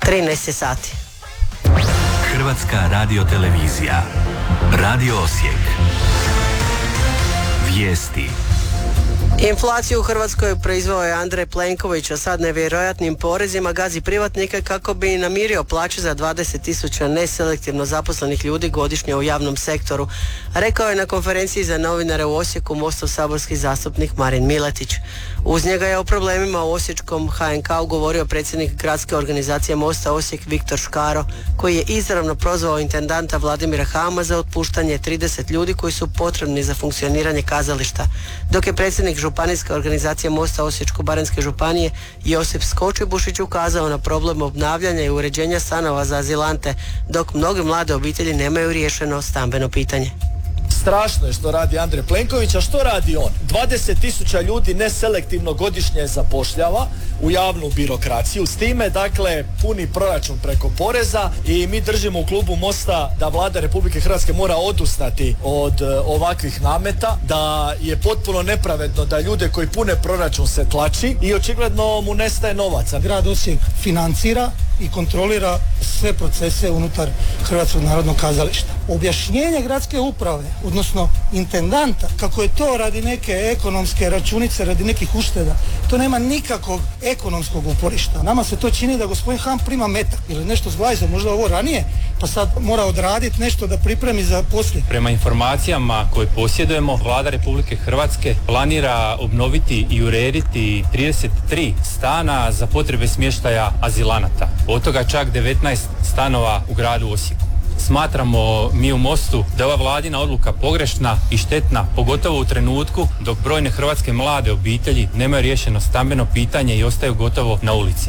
13 sati. Hrvatska radiotelevizija. Radio Osijek. Vijesti. Inflaciju u Hrvatskoj proizveo je Andrej Plenković, a sad nevjerojatnim porezima gazi privatnike kako bi namirio plaće za 20.000 neselektivno zaposlenih ljudi godišnje u javnom sektoru, rekao je na konferenciji za novinare u Osijeku MOST-ov saborski zastupnik Marin Miletić. Uz njega je o problemima u osječkom HNK-u govorio predsjednik gradske organizacije MOST-a Osijek Viktor Škaro, koji je izravno prozvao intendanta Vladimira Hama za otpuštanje 30 ljudi koji su potrebni za funkcioniranje kazališta, dok je predsjednik županijske organizacije MOST-a Osječko-baranjske županije Josip Skočibušić ukazao na problem obnavljanja i uređenja stanova za azilante, dok mnoge mlade obitelji nemaju riješeno stambeno pitanje. Strašno je što radi Andrej Plenković, a što radi on? 20.000 ljudi neselektivno godišnje zapošljava u javnu birokraciju, s time dakle puni proračun preko poreza i mi držimo u klubu MOST-a da Vlada Republike Hrvatske mora odustati od ovakvih nameta, da je potpuno nepravedno da ljude koji pune proračun se tlači i očigledno mu nestaje novaca. Grad Osijek financira i kontrolira sve procese unutar Hrvatskog narodnog kazališta. Objašnjenje gradske uprave, odnosno intendanta, kako je to radi neke ekonomske računice, radi nekih ušteda, to nema nikakvog ekonomskog uporišta. Nama se to čini da gospodin Ham prima metak ili nešto s glajzom, možda ovo ranije, pa sad mora odraditi nešto da pripremi za poslije. Prema informacijama koje posjedujemo, Vlada Republike Hrvatske planira obnoviti i urediti 33 stana za potrebe smještaja azilanata. Od toga čak 19 stanova u gradu Osijeku. Smatramo mi u MOST-u da je ova vladina odluka pogrešna i štetna, pogotovo u trenutku dok brojne hrvatske mlade obitelji nemaju riješeno stambeno pitanje i ostaju gotovo na ulici.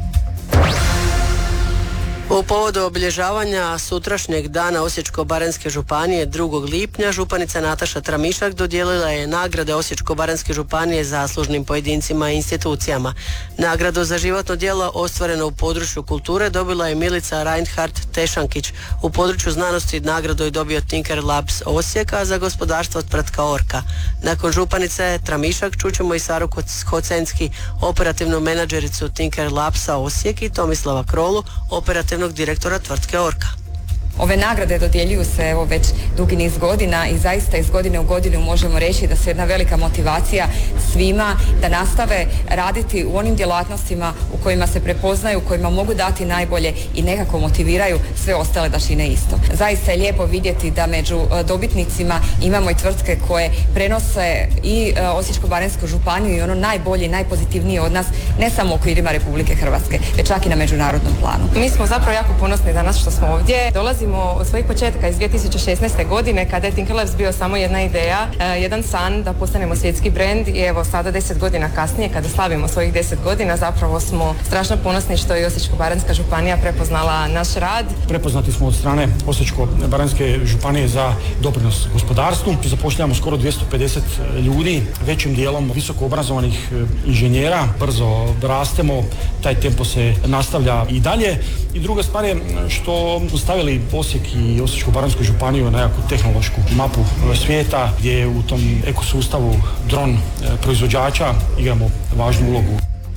U povodu obilježavanja sutrašnjeg dana Osječko-baranjske županije 2. lipnja županica Nataša Tramišak dodijelila je nagrade Osječko-baranjske županije zaslužnim pojedincima i institucijama. Nagradu za životno djelo ostvareno u području kulture dobila je Milica Reinhardt Tešankić. U području znanosti nagradu je dobio Tinker Labs Osijek, a za gospodarstvo tvrtka Orka. Nakon županice Tramišak čućemo i Saru Hocenski, operativnu menadžericu Tinker Labsa Osijek, i Tomislava Krolu, operativnog direktora tvrtke Orka. Ove nagrade dodjeljuju se evo već dugi niz godina i zaista iz godine u godinu možemo reći da se jedna velika motivacija svima da nastave raditi u onim djelatnostima u kojima se prepoznaju, u kojima mogu dati najbolje i nekako motiviraju sve ostale da čine isto. Zaista je lijepo vidjeti da među dobitnicima imamo i tvrtke koje prenose i Osječko-baranjsku županiju i ono najbolje i najpozitivnije od nas, ne samo u okvirima Republike Hrvatske, već čak i na međunarodnom planu. Mi smo zapravo jako ponosni danas što smo ovdje. Dolazimo od svojih početka iz 2016. godine kada je Tinker Labs bio samo jedna ideja, jedan san da postanemo svjetski brend i evo sada 10 godina kasnije kada slavimo svojih 10 godina zapravo smo strašno ponosni što je Osječko-baranjska županija prepoznala naš rad. Prepoznati smo od strane Osječko-baranjske županije za doprinos gospodarstvu. Zapošljavamo skoro 250 ljudi, većim dijelom visoko obrazovanih inženjera. Brzo rastemo, taj tempo se nastavlja i dalje. I druga stvar je što smo stavili Osijek i Osječko-baranjsku županiju na nekakvu tehnološku mapu svijeta gdje u tom ekosustavu dron proizvođača igramo važnu ulogu.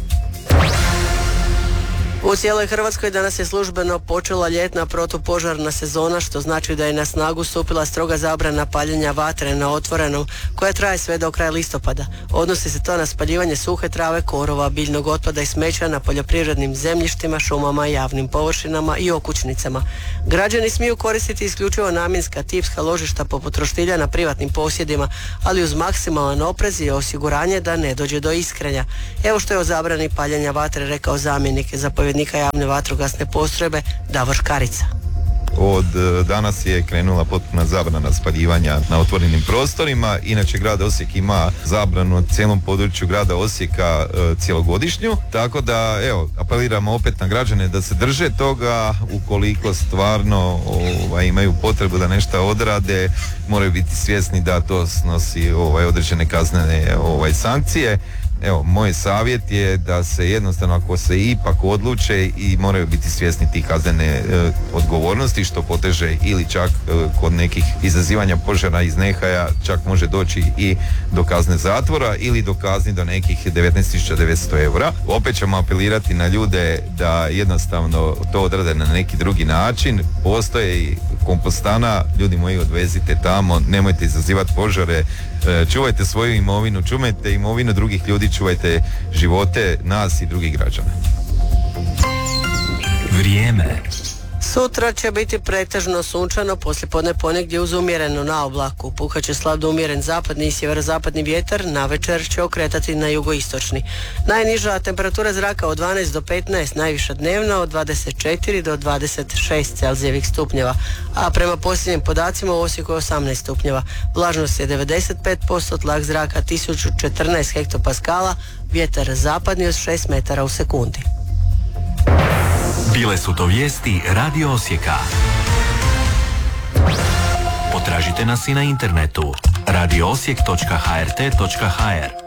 U cijeloj Hrvatskoj danas je službeno počela ljetna protupožarna sezona, što znači da je na snagu stupila stroga zabrana paljenja vatre na otvorenom, koja traje sve do kraja listopada. Odnosi se to na spaljivanje suhe trave, korova, biljnog otpada i smeća na poljoprivrednim zemljištima, šumama, javnim površinama i okućnicama. Građani smiju koristiti isključivo namjenska tipska ložišta poput roštilja na privatnim posjedima, ali uz maksimalan oprez i osiguranje da ne dođe do iskrenja. Evo što je o zabrani paljenja vatre rekao zamjenik zapovjednika javne vatrogasne postrojbe Davor Škarica. Od danas je krenula potpuna zabrana spaljivanja na otvorenim prostorima. Inače grad Osijek ima zabranu na cijelom području grada Osijeka cijelogodišnju, tako da evo apeliramo opet na građane da se drže toga. Ukoliko stvarno imaju potrebu da nešto odrade, moraju biti svjesni da to snosi određene kaznene sankcije. evo, moj savjet je da se jednostavno, ako se ipak odluče, i moraju biti svjesni tih kaznene odgovornosti, što poteže ili čak kod nekih izazivanja požara iz nehaja čak može doći i do kazne zatvora ili do kazni do nekih 19.900 eura. Opet ćemo apelirati na ljude da jednostavno to odrade na neki drugi način. Postoje i kompostana, ljudi moji, odvezite tamo, nemojte izazivati požare, čuvajte svoju imovinu, čuvajte imovinu drugih ljudi, čuvajte živote nas i drugih građana. Vrijeme. Sutra će biti pretežno sunčano, poslijepodne ponegdje uz umjerenu naoblaku. Puhat će slab do umjeren zapadni i sjeverozapadni vjetar, navečer će okretati na jugoistočni. Najniža temperatura zraka od 12 do 15, najviša dnevna od 24 do 26 Celzijevih stupnjeva, a prema posljednjim podacima u Osijeku je 18 stupnjeva. Vlažnost je 95%, tlak zraka 1014 hektopaskala, vjetar zapadni od 6 metara u sekundi. Bile su to vijesti Radio Osijeka. Potražite nas i na internetu radioosijek.hrt.hr.